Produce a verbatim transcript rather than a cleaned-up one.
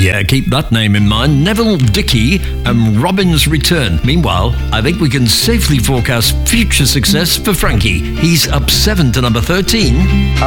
Yeah, keep that name in mind. Neville Dickey and Robin's Return. Meanwhile, I think we can safely forecast future success for Frankie. He's up seven to number thirteen.